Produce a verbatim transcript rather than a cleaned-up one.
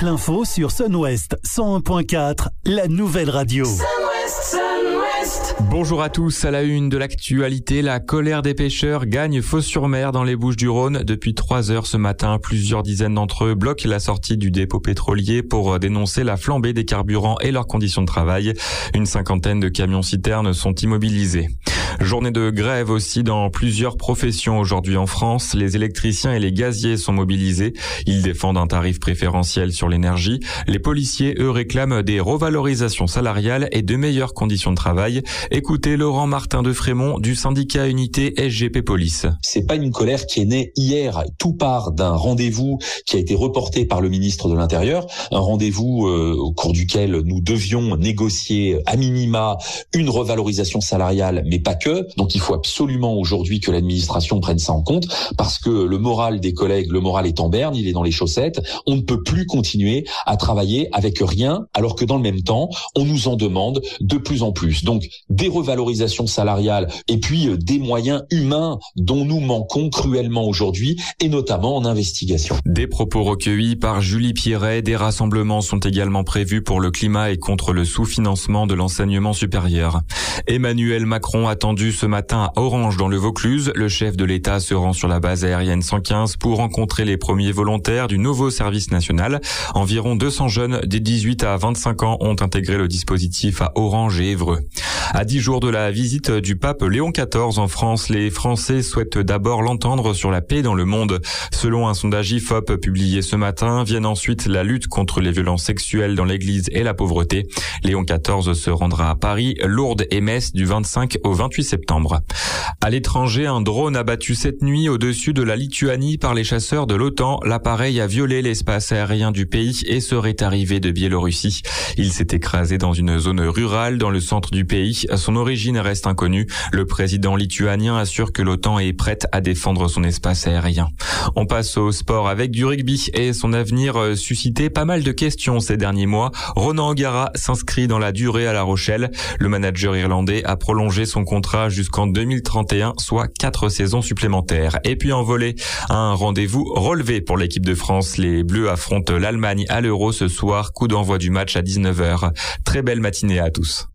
l'info sur Sun-Ouest cent un point quatre, la nouvelle radio. Sun-Ouest, Sun-Ouest. Bonjour à tous, à la une de l'actualité, la colère des pêcheurs gagne Fos-sur-Mer dans les Bouches-du-Rhône. Depuis trois heures ce matin, plusieurs dizaines d'entre eux bloquent la sortie du dépôt pétrolier pour dénoncer la flambée des carburants et leurs conditions de travail. Une cinquantaine de camions-citernes sont immobilisés. Journée de grève aussi dans plusieurs professions aujourd'hui en France. Les électriciens et les gaziers sont mobilisés. Ils défendent un tarif préférentiel sur l'énergie. Les policiers, eux, réclament des revalorisations salariales et de meilleures conditions de travail. Écoutez Laurent Martin de Frémont du syndicat Unité S G P Police. C'est pas une colère qui est née hier. Tout part d'un rendez-vous qui a été reporté par le ministre de l'Intérieur. Un rendez-vous euh, au cours duquel nous devions négocier à minima une revalorisation salariale, mais pas que. Donc il faut absolument aujourd'hui que l'administration prenne ça en compte parce que le moral des collègues, le moral est en berne, il est dans les chaussettes. On ne peut plus continuer à travailler avec rien alors que dans le même temps, on nous en demande de plus en plus. Donc des revalorisations salariales et puis des moyens humains dont nous manquons cruellement aujourd'hui et notamment en investigation. Des propos recueillis par Julie Pierret. Des rassemblements sont également prévus pour le climat et contre le sous-financement de l'enseignement supérieur. Emmanuel Macron attendu ce matin à Orange dans le Vaucluse. Le chef de l'État se rend sur la base aérienne cent quinze pour rencontrer les premiers volontaires du nouveau service national. Environ deux cents jeunes des dix-huit à vingt-cinq ans ont intégré le dispositif à Orange et Évreux. À dix jours de la visite du pape Léon quatorze en France, les Français souhaitent d'abord l'entendre sur la paix dans le monde. Selon un sondage I F O P publié ce matin, viennent ensuite la lutte contre les violences sexuelles dans l'Église et la pauvreté. Léon quatorze se rendra à Paris, Lourdes et Metz du vingt-cinq au vingt-huit septembre. À l'étranger, un drone abattu cette nuit au-dessus de la Lituanie par les chasseurs de l'OTAN. L'appareil a violé l'espace aérien du pays et serait arrivé de Biélorussie. Il s'est écrasé dans une zone rurale dans le centre du pays. Son origine reste inconnue. Le président lituanien assure que l'OTAN est prête à défendre son espace aérien. On passe au sport avec du rugby et son avenir suscitait pas mal de questions ces derniers mois. Ronan O'Gara s'inscrit dans la durée à La Rochelle. Le manager irlandais a prolongé son contrat jusqu'en deux mille trente et un, soit quatre saisons supplémentaires. Et puis en volley, un rendez-vous relevé pour l'équipe de France. Les Bleus affrontent l'Allemagne à l'Euro ce soir. Coup d'envoi du match à dix-neuf heures. Très belle matinée à tous.